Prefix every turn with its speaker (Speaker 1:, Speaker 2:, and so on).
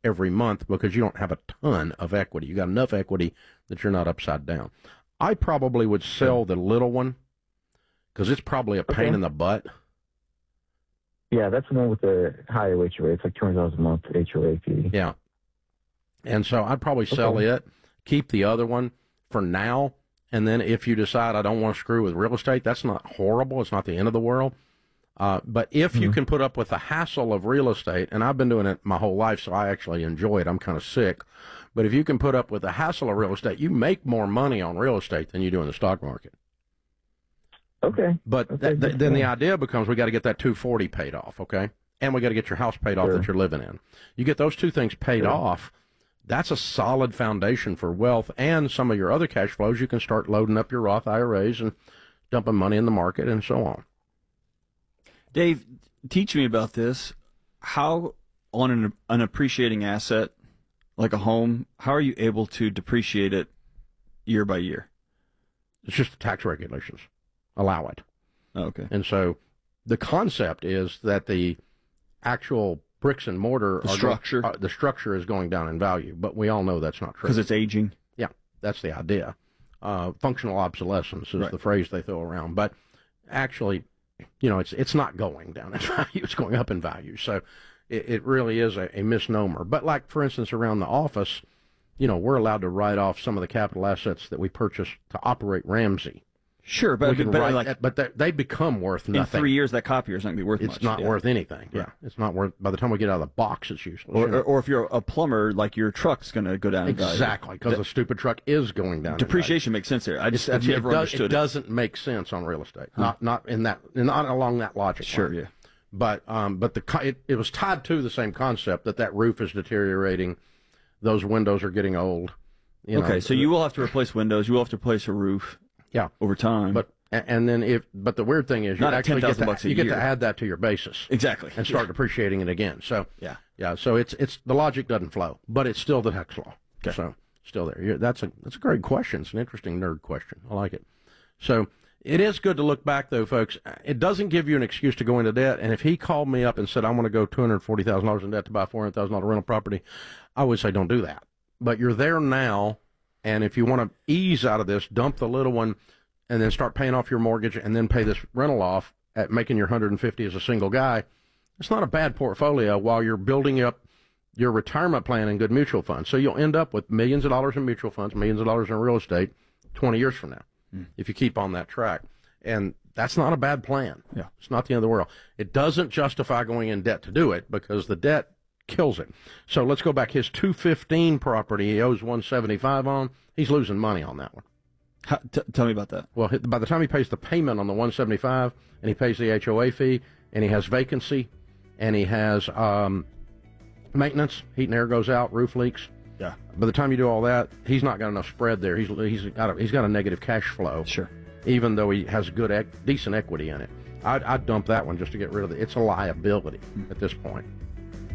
Speaker 1: every month because you don't have a ton of equity. You got enough equity that you're not upside down. I probably would sell the little one because it's probably a pain in the butt.
Speaker 2: Yeah, that's the one with the higher HOA. It's like $200 a month HOA fee.
Speaker 1: Yeah. And so I'd probably sell it, keep the other one for now, and then if you decide I don't want to screw with real estate, that's not horrible. It's not the end of the world. But if you can put up with the hassle of real estate, and I've been doing it my whole life, so I actually enjoy it. I'm kind of sick. But if you can put up with the hassle of real estate, you make more money on real estate than you do in the stock market.
Speaker 2: Okay.
Speaker 1: But then the idea becomes we got to get that 240 paid off, okay? And we got to get your house paid off that you're living in. You get those two things paid off, that's a solid foundation for wealth and some of your other cash flows. You can start loading up your Roth IRAs and dumping money in the market and so on.
Speaker 3: Dave, teach me about this. How, on an appreciating asset like a home, how are you able to depreciate it year by year?
Speaker 1: It's just the tax regulations allow it.
Speaker 3: Oh, okay.
Speaker 1: And so the concept is that the actual bricks and mortar, the structure is going down in value, but we all know that's not true.
Speaker 3: Because it's aging?
Speaker 1: Yeah, that's the idea. Functional obsolescence is the phrase they throw around. But actually, it's not going down in value. It's going up in value. So it really is a misnomer. But like, for instance, around the office, we're allowed to write off some of the capital assets that we purchased to operate Ramsey.
Speaker 3: Sure, but
Speaker 1: they become worth nothing.
Speaker 3: In 3 years, that copier is not going to be worth much.
Speaker 1: It's not worth anything. Yeah, it's not worth. By the time we get out of the box, it's useless.
Speaker 3: Or if you're a plumber, like your truck's going to go down in value.
Speaker 1: Exactly, because the stupid truck is going down.
Speaker 3: Depreciation makes sense there. I've never understood it.
Speaker 1: It doesn't make sense on real estate. Not along that logic.
Speaker 3: Sure,
Speaker 1: line.
Speaker 3: Yeah.
Speaker 1: But it was tied to the same concept that roof is deteriorating, those windows are getting old.
Speaker 3: So you will have to replace windows. You will have to replace a roof.
Speaker 1: Yeah,
Speaker 3: over time.
Speaker 1: But the weird thing is you actually get to add that to your basis.
Speaker 3: Exactly.
Speaker 1: And start depreciating it again. So so it's the logic doesn't flow, but it's still the tax law. Okay. So still there. That's a great question. It's an interesting nerd question. I like it. So it is good to look back though, folks. It doesn't give you an excuse to go into debt. And if he called me up and said I want to go $240,000 in debt to buy $400,000 rental property, I would say don't do that. But you're there now. And if you want to ease out of this, dump the little one and then start paying off your mortgage and then pay this rental off at making your 150 as a single guy. It's not a bad portfolio while you're building up your retirement plan in good mutual funds. So you'll end up with millions of dollars in mutual funds, millions of dollars in real estate 20 years from now, if you keep on that track. And that's not a bad plan.
Speaker 3: Yeah.
Speaker 1: It's not the end of the world. It doesn't justify going in debt to do it because the debt kills it. So let's go back. His 215 property he owes 175 on. He's losing money on that one.
Speaker 3: Tell me about that.
Speaker 1: Well, by the time he pays the payment on the 175 and he pays the HOA fee and he has vacancy and he has maintenance, heat and air goes out, roof leaks.
Speaker 3: Yeah.
Speaker 1: By the time you do all that, he's not got enough spread there. He's got a negative cash flow.
Speaker 3: Sure.
Speaker 1: Even though he has decent equity in it. I'd dump that one just to get rid of it. It's a liability at this point.